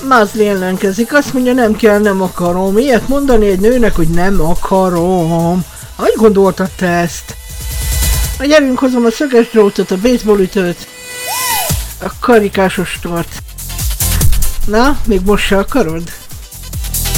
Mázli ellenkezik, azt mondja, nem kell, nem akarom. Ilyet mondani egy nőnek, hogy nem akarom. Hogy gondoltad te ezt? Gyerünk, hozom a szöges drótot, a baseballütőt, a karikásos tort. Na, még most se akarod?